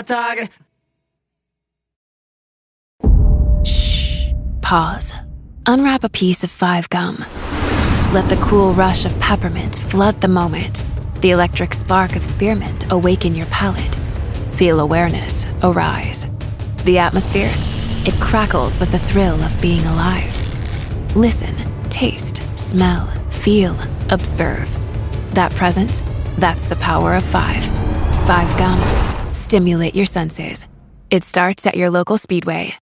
Tag. Shh. Pause. Unwrap a piece of 5 gum. Let the cool rush of peppermint flood the moment. The electric spark of spearmint awaken your palate. Feel awareness arise. The atmosphere, it crackles with the thrill of being alive. Listen, taste, smell, feel, observe. That presence, that's the power of 5. 5 gum. Stimulate your senses. It starts at your local Speedway.